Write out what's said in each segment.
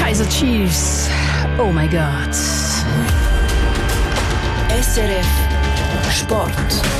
Kaiser Chiefs. Oh mein Gott. SRF Sport.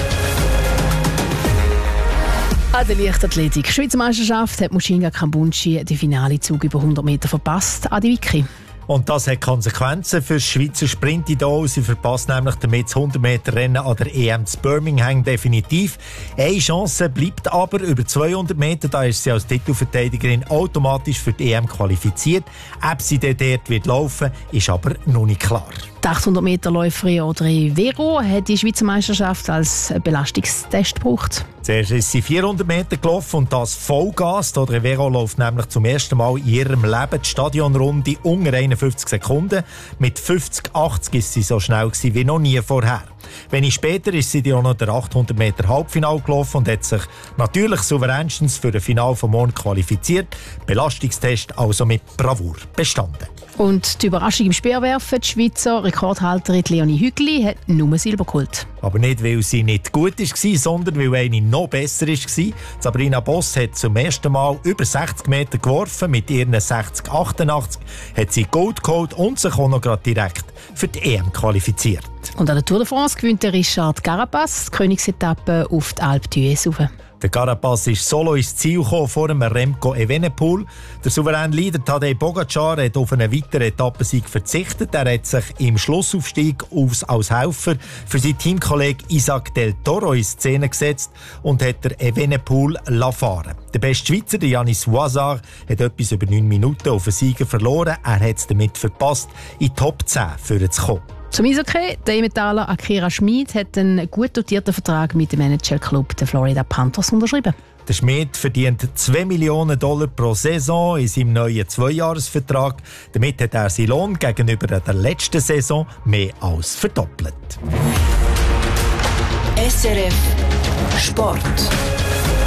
An der Leichtathletik. Schweizer Meisterschaft hat Mushinga Kambunchi den Finalezug über 100 Meter verpasst. Adi Wicki. Und das hat Konsequenzen für das Schweizer Sprint-Idol. Sie verpasst nämlich damit das 100-Meter-Rennen an der EM zu Birmingham definitiv. Eine Chance bleibt aber über 200 Meter. Da ist sie als Titelverteidigerin automatisch für die EM qualifiziert. Ob sie dort wird laufen, ist aber noch nicht klar. Die 800-Meter-Läuferin Audrey Vero hat die Schweizer Meisterschaft als Belastungstest gebraucht. Zuerst ist sie 400 Meter gelaufen und das Vollgas. Audrey Vero läuft nämlich zum ersten Mal in ihrem Leben die Stadionrunde unter 51 Sekunden. Mit 50,80 ist sie so schnell gewesen wie noch nie vorher. Wenig später ist sie auch noch der 800 Meter Halbfinale gelaufen und hat sich natürlich souveränstens für das Finale von morgen qualifiziert. Belastungstest also mit Bravour bestanden. Und die Überraschung im Speerwerfen, die Schweizer Rekordhalterin Leonie Hügli hat nur Silber geholt. Aber nicht, weil sie nicht gut war, sondern weil eine noch besser war. Sabrina Boss hat zum ersten Mal über 60 Meter geworfen. Mit ihren 60,88 hat sie Gold geholt und sich auch noch gerade direkt für die EM qualifiziert. Und an der Tour de France gewinnt Richard Carapaz die Königsetappe auf die Alpe d'Huez rauf. Der Carapaz ist solo ins Ziel gekommen vor dem Remco Evenepoel. Der souveräne Leader Tadej Pogacar hat auf einen weiteren Etappensieg verzichtet. Er hat sich im Schlussaufstieg als Helfer für seinen Teamkollegen Isaac Del Toro in Szene gesetzt und hat der Evenepoel fahren. Der beste Schweizer, der Yanis Ouazard, hat etwas über 9 Minuten auf den Sieger verloren. Er hat es damit verpasst, in die Top 10 vorzukommen. Zum Eishockey, der Emmentaler Akira Schmid hat einen gut dotierten Vertrag mit dem NHL-Club der Florida Panthers unterschrieben. Der Schmid verdient $2 Millionen pro Saison in seinem neuen 2-Jahres-Vertrag. Damit hat er seinen Lohn gegenüber der letzten Saison mehr als verdoppelt. SRF Sport.